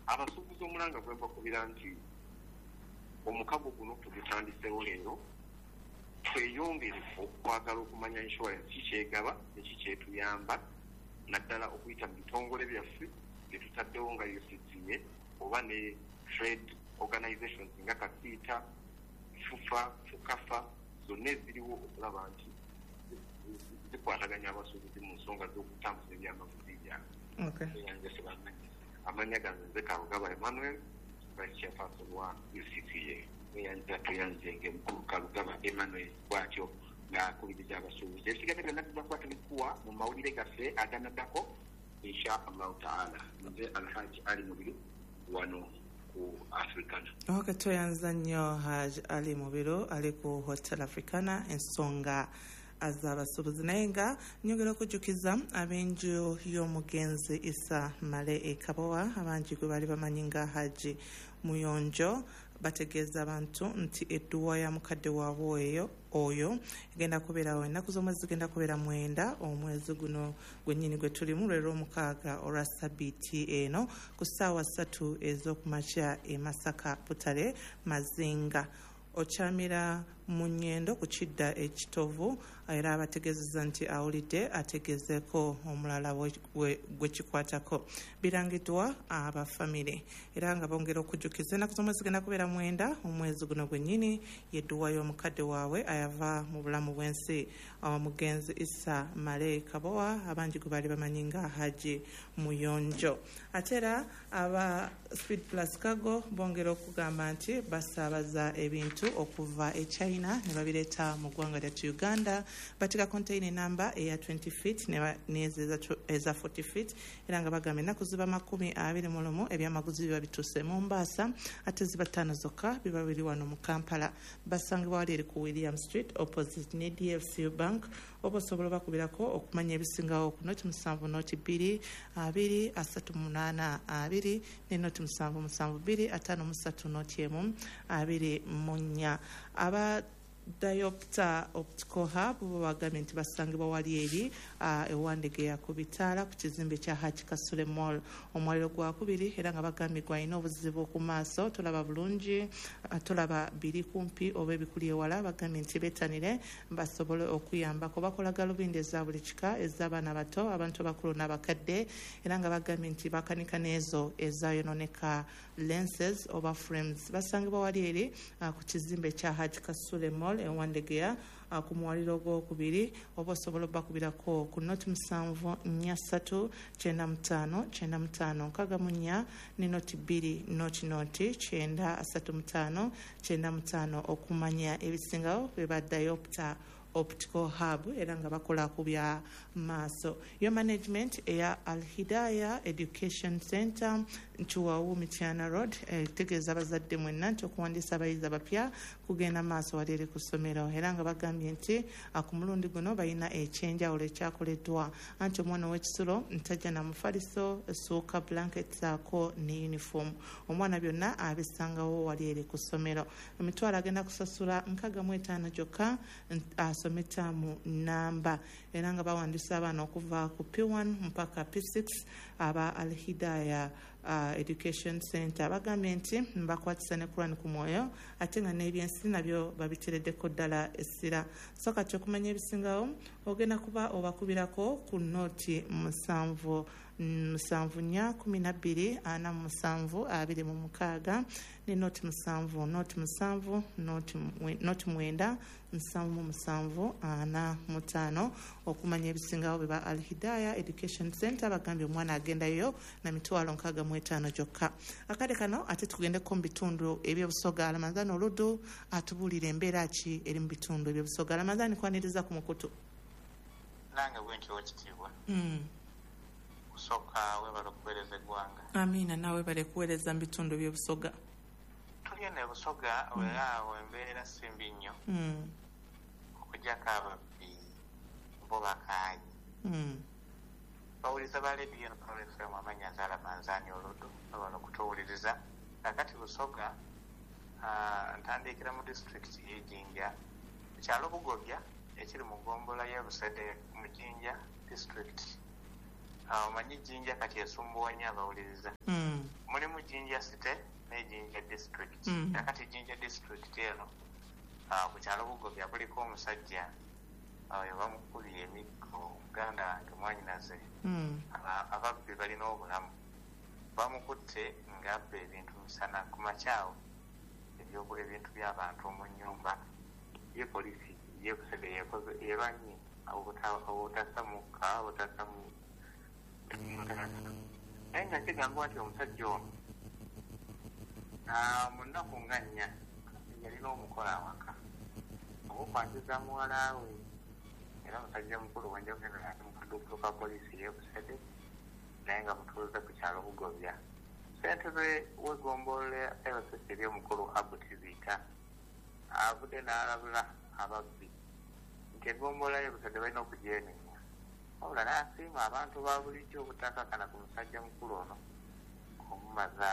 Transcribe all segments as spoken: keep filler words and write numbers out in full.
abasuubuzi omulanga gwe mbakubira nti omukago guno tugutandisewo leero tweyongere okwagala okumanya insurance kikyegaba nekikyetuyamba naddala okuyita mu bitongole byaffe byetutaddewo nga U C C A oba ne trade organizations nga kasiita fufa fukafa zonna eziriwo okulaba nti zikwataganya abasuubuzi mu nsonga z'okutambuza ebyamaguzi byabwe. Amanya gange nze Kalugaba Emmanuel, Vice Chairperson wa U C C A. Eyanza tuyanzenge mukulu Kalugaba Emmanuel bwatyo ng'akubiriza abasuubuzi. Ebigambo byonna tuba kubatumikuwa mu mawulire gaffe aganaddako insha Allah taala. Nze Alhaji Ali Mubiru wano ku Africana. Okay, tuyanza nnyo Haji Ali Mubiru ali ku Hotel Africana ensonga azabasuubuzi naye nga nyongera okujjukiza ab'enju y'omugenzi Issa Male e Kabowa abangi gwe bali bamanyi nga Haji Muyonjo bategeeza abantu nti edduwa ya mukadde waabwe eyo oyo egenda kubeerawo ennaku z'omwezi zigenda kubeera mwenda omwezi guno gwennyini gwe tulimu lwero omukaaga olwa sabiiti eno ku ssaawa ssatu ez'okumakya e Masaka Butale Mazinga. Ochamira Munyendo ku kidda ekitovu era abategeezezza nti awulidde ategezeeko omulala gwe kikwatako. Birangiddwa abafamire era nga bongera okujjukiza ennaku z'omwezi zigenda kubeera mwenda omwezi guno gwennyini yedduwa y'omukadde waabwe ayava mu bulamu bw'ensi omugenzi Issa Male Kabowa abangi gwe bali bamanyi nga Haji Muyonjo. Ate era aba Speed Plus Cargo bongera okugamba nti basaabaza ebintu okuva e China ne babireeta mu ggwanga lyattu Uganda batika container number eya twenty feet neeza eza forty feet era nga bagamba ennaku ziba makumi abiri mu lumu ebyamaguzi biba bituuse mu Mombasa ate ziba ttaano zokka biba biri wano mu Kampala. Basangibwa wali eri ku William Street opposite ne D F C Bank. Oba osobola bakubirako okumanya ebisingawo ku noti musanvu noti bbiri abiri asatu munaana abiri ne noti musanvu musanvu bbiri ataano mu ssatu noti emu abiri mu nnya. Aba Diopter Optical Hub bagambye nti basangibwa wali eri uh, ewandege ya kubitaala ku kizimbe kya Haji Kasule Mall omwaliro gwa kubiri era nga bagambye gwalina obuzibu ku maaso tolaba bulungi uh, tolaba biri kumpi oba ebikuli ewala bagambye nti beetanire basobole okuyambako bakola galubindi eza buli kika ez'abaana bato abantu bakulu n'abakadde era nga bagambye nti bakanika n'ezo ezayononeka lenses oba frames. Basangibwa wali eri uh, ku kizimbe kya Haji Kasule Mall ewandegea uh, ku mwaliro gwokubiri oba osobola bakubirako ku noti musanvu nnya ssatu kyenda mutaano kyenda mutaano nkaaga mu nnya ne noti bbiri noti noti kyenda asatu mutaano kyenda mutaano okumanya ebisingawo beba Diopter Optical Hub era nga bakola ku bya maaso. Yo management eya Al Hidayah Education Center Nchuwawu Mityana Road etegeeza abazadde mwenna nti okuwandiisa abayizi abapya kugenda maaso wali eri ku ssomero era nga bagambye nti ku mulundi guno balina ekyenjawulo ekyakoleddwa anti omwana w'ekisulo ntajja na mufaliso essuuka blanket saako ne uniform omwana byonna abisangawo wali eri ku ssomero. Emitwalo agenda kusasula nkaaga mu etaano gyokka asome ttaamu namba era nga bawandiisa abaana okuva ku P one mpaka P six aba Al Hidayah uh, Education Center bagambye nti bakwatisa ne Quran ku mwoyo ate nga n'ebyensi nabyo babitereddeko ddala essira. So kati okumanya ebisingawo ogenda kuba obakubirako ku nooti musanvu musanvu nnya kumi na bbiri ana musanvu abiri mu mukaaga ne noti musanvu noti musanvu noti mwenda musanvu mu musanvu ana mutaano okumanya ebisingawo beba Al Hidayah Education Center bagambye omwana agendayo na mitwalo nkaaga mu etaano gyokka. Akade kano ate tugendeko mu bitundu ebyobusoga Ramadhan Oludu atubuulira embeera ki eri mu bitundu ebyobusoga. Ramadhan kwaniriza ku mukutu nange bwentyo ekitiibwa mm. Soka webale kuweereza eggwanga. Amina nawe bale kuweereza mu bitundu by'obusoga. Tulina ne busoga mm. weawo embeera simbi nnyo mm. okujjako ababbi bo bakaayi mm. bawuliriza ba leediyo N F M amanya Nzaala Manzaani Oludu bano kutuwuliriza kakati busoga uh, ntandikira mu disitulikiti y'Ejjinja ekyalo Bugobya ekiri mu ggombolola y'e Busede mu Jinja disitulikiti omanyi Jinja kati esumbuwa nnyo abawuliriza. Mulimu Jinja City ne Jinja District. Kakati Jinja District eno ku kyalo Bugobya kuliko omusajja oyo bamukubye emiggo muganda wange mwanyinaze. Ababbi balina obulamu bamukutte ng'abba ebintu misana ku makyawo ebintu by'abantu mu nnyumba. Ye polisi yekusede yekoze erwanye obutasamuka obutasamu naye nga kigambwa nti omusajja ono mu nnaku nga nnya yalina omukola awaka oba okwanjiza muwala we era musajja mukulu wanja kugenda ati mu kaduukulu ka polisi yekusede naye nga mutuuze ku kyalo Bugobya. Ssentebe w'eggombolola ebyosesi eby'omukulu Abutiziita avudde n'alabula ababbi nti eggombolola y'ebusedde balina okugyenenya wabula n'asiima abantu ba bulijjo obutakakana ku musajja mukulu ono okumumaza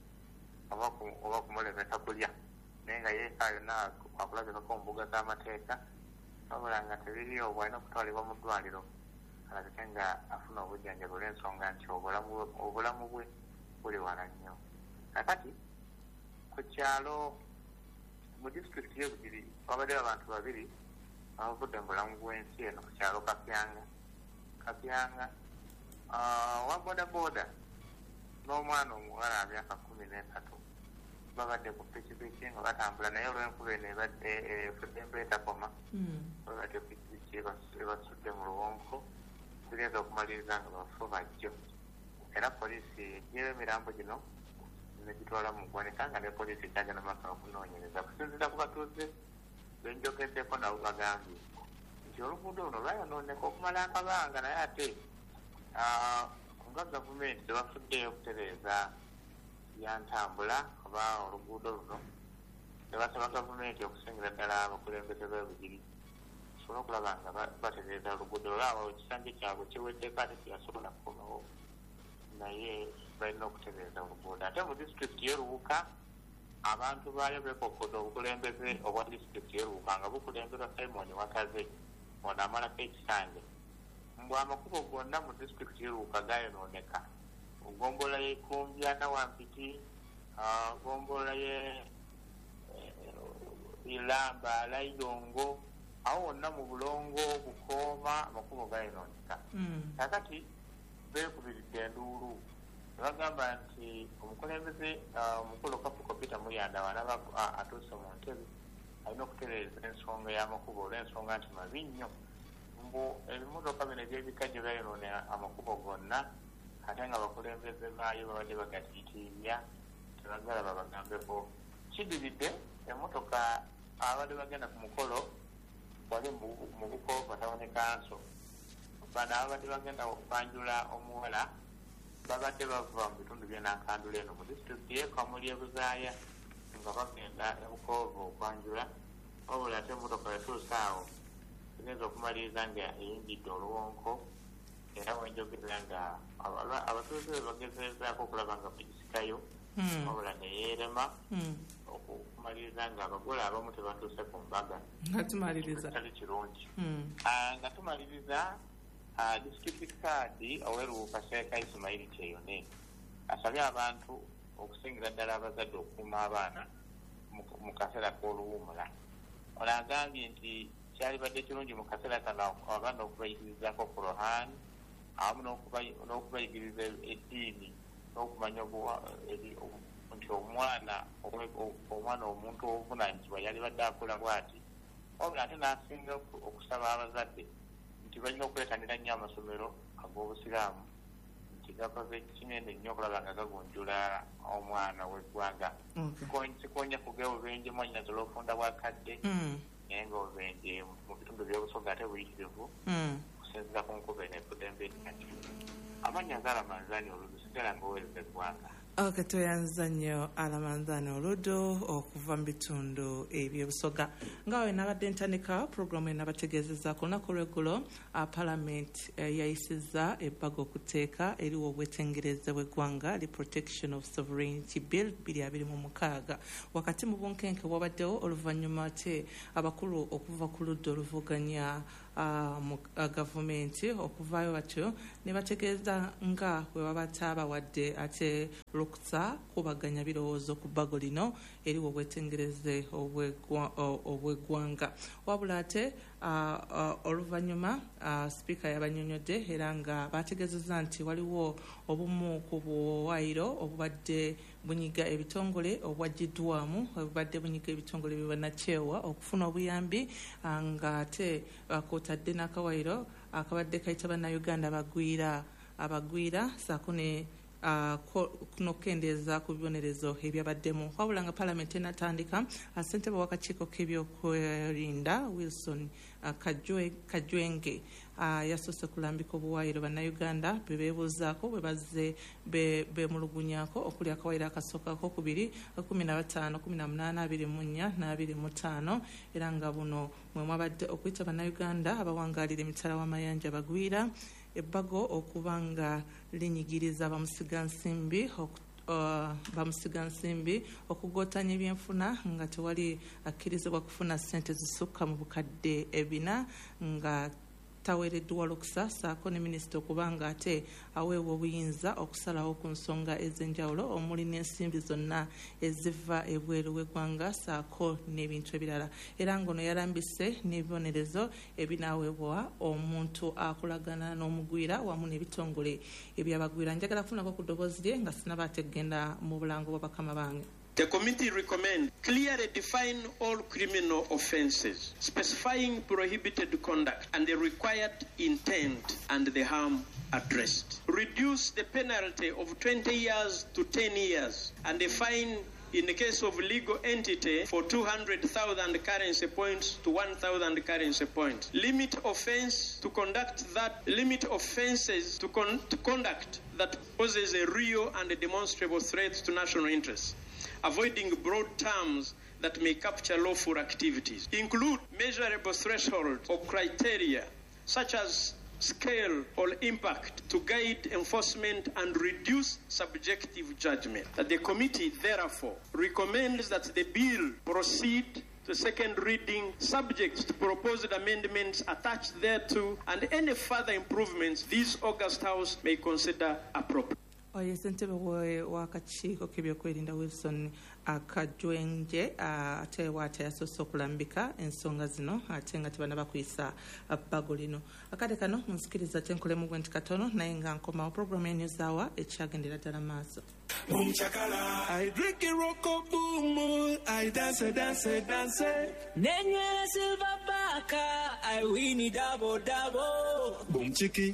oba kumulemesa kulya naye nga yeekaayo yonna akulabikako mu mbuga z'amateeka wabula nga tebiriyo bwalina okutwalibwa mu ddwaliro alabike nga afuna obujjanjabi olw'ensonga nti obulamu bwe buli wala nnyo. Kakati ku kyalo mu disitulikiti y'Ebugiri wabaddeyo abantu babiri abavudde mu bulamu bw'ensi eno ku kyalo Kapyanga Kapyanga wa bodaboda n'omwana omuwala wa myaka kumi n'esatu babadde ku pikipiki nga batambula naye olw'enkuba eno ebadde efudde embeera etakoma babadde ku pikipiki ebasudde mu luwonko zigenda okumaliriza nga bafuba jjo era poliisi eggyeyo emirambo gino negitwala mu ggwanika nga ne poliisi ekyagenda maaso okunoonyereza kusinziira ku batuuze benjogeddeko nabo bagambye nti oluguudo luno lwayonooneka okumala akabanga naye ate nga gavumenti tebafuddeyo okutereeza byantambula oba oluguudo luno tebasaba gavumenti okusingira ddala abakulembeze b'Ebugiri kisobola okulaba nga batereeza oluguudo olwawo ekisanja kyabwe kiweddeko ate kyasobola kukomawo naye balina okutereeza oluguudo. Ate mu disitulikiti y'Eruwuka abantu baayo beekokkodde obukulembeze obwa disitulikiti y'Eruwuka nga bukulemberwa Simon Wakaze ono amalako ekisanja mbu amakubo gonna mu disitulikiti y'Eruwuka gayonooneka. Ggombolola y'e Kumbya Nawampiti, ggombolola y'e Ilamba Laidongo awo wonna mu Bulongo Bukooma amakubo gayonooneka. Kakati beekubiridde enduulu nebagamba nti omukulembeze omukulu Kafuko Peter Muyanda wanaba atuuse mu ntebe alina okutereeza ensonga y'amakubo olw'ensonga nti mabi nnyo mbu ebimotoka bino eby'ebikajjo byayonoona amakubo gonna ate nga abakulembeze baayo babadde bagatiitiirya tebagala babagambeko. Kidiridde emmotoka abadde bagenda ku mukolo wali mu Buko batabone kanso bano abadde bagenda okwanjula omuwala babadde bava mu bitundu by'Enankandula eno mu disitulikiti y'e Kamuli e Buzaaya nga bagenda e Bukoovu okwanjula wabula ate emmotoka yatuuse awo egenza okumaliriza nga eyingidde oluwonko era wenjogerera nga abatuuze bagezezaako okulaba nga bagisikayo wabula neyeerema okumaliriza nga abagole abamu tebatuuse ku mbaga tali kirungi nga tumaliriza disitulikiti kaadi ow'Eruwuka Seeka Ismail Kyeyone asabye abantu okusingira ddala abazadde okukuuma abaana mu kaseera k'oluwummula. Ono agambye nti kyalibadde kirungi mu kaseera kano abaana okubayigirizaako Kurohaani awamu n'okubayigiriza eddiini n'okumanya nti omwana omwana omuntu obuvunaanyizibwa yalibadde akula bw'ati wabula ate n'asinga okusaba abazadde nti balina okwetanira nnyo amasomero ag'obusiraamu nti gakoze kinene nnyo okulaba nga gagunjula omwana w'eggwanga. Sikonya kuga obubenje mwanyinaza olw'obufunda bwakadde naye nga obubenje mu bitundu by'obusoga ate buyitirivu okusinziira ku nkuba eno efudde embeera kati. Amannya Alamanzaani Oludo sigala ng'oweereza eggwanga. Ok, toyanza nnyo Alamanzaani Oludo okuva mu bitundu eby'obusoga nga we nabadde ntandika puroguramu enabategeezeza ku lunaku lw'eggulo palamenti yayisizza ebbaga okuteeka eriwo obwetengereze bw'eggwanga li Protection of Sovereignty Bill bbiri abiri mu mukaaga wakati mu bunkenke bwabaddewo oluvannyuma ate abakulu okuva ku ludda oluvuganya gavumenti okuvaayo batyo ne bategeeza nga bwe babata bawadde ate lukusa kubaganya birowoozo ku bbago lino eriwo obwetengereze obw'eggwanga. Wabula ate oluvannyuma sipiika yabanyonyodde era nga bategeezezza nti waliwo obumu ku buwaayiro obubadde bunyiga ebitongole obwaggiddwamu obubadde bunyiga ebitongole byebanakyewa okufuna obuyambi nga ate kwotadde n'akawaayiro akabadde kayita bannayuganda abagwira abagwira saako ne n'okukendeeza ku bibonerezo ebyabaddemu. Wabula nga paalamenti enatandika ssentebe w'akakiiko k'ebyokwerinda Wilson Kajwenge yasoose kulambika obuwaayiro bannayuganda bwe beebuuzaako bwe bazze beemulugunyaako okuli akawaayiro akasooka akokubiri kumi na bataano kumi na munaana abiri mu nnya n'abiri mu ttaano era nga buno mwe mwabadde okuyita bannayuganda abawangaalira emitala w'amayanja bagwira ebbago okuba nga linyigiriza bamusigansimbi uh, bamusigansimbi okugootanya ebyenfuna nga tewali akkirizibwa kufuna ssente zisukka mu bukadde ebina nga taweereddwa lukusa saako ne minisita okuba nga ate aweebwa obuyinza okusalawo ku nsonga ez'enjawulo omuli n'ensimbi zonna eziva ebweru w'eggwanga saako n'ebintu ebirala era ng'ono yalambise n'ebibonerezo ebinaaweebwa omuntu akolagana n'omugwira wamu n'ebitongole ebyabagwira. Njagala kufunako ku ddoboozi lye nga sinaba ate kugenda mu bulango bwa bakama bange. The committee recommends clearly define all criminal offences, specifying prohibited conduct and the required intent and the harm addressed. Reduce the penalty of twenty years to ten years and the fine in the case of legal entity for two hundred thousand currency points to one thousand currency points. Limit offense to conduct that limit offenses to, con- to conduct that poses a real and a demonstrable threat to national interests, avoiding broad terms that may capture lawful activities. Include measurable thresholds or criteria such as scale or impact to guide enforcement and reduce subjective judgment. That the committee therefore recommends that the bill proceed to second reading subject to proposed amendments attached thereto and any further improvements this August House may consider appropriate. Oye ssentebe w'akakiiko k'ebyokwerinda Wilson Kajwenge ate waate yasoose okulambika ensonga zino ate nga tebanaba kuyisa bbago lino. Akade kano munsikiriza ate nkolemu bwe nti katono naye nga nkomawo puroguramu y'News Hour ekyagendera ddala maaso. I drink a rocko boom, I dance, dance, dance. Nenywera silver baka, I win double double. Boom chiki.